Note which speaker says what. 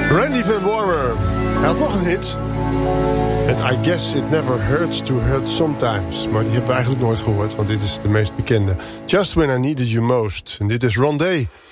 Speaker 1: Randy Van Warmer. Hij had nog een hit. Met I Guess It Never Hurts to Hurt Sometimes. Maar die hebben we eigenlijk nooit gehoord, want dit is de meest bekende. Just When I Needed You Most. En dit is Rondé.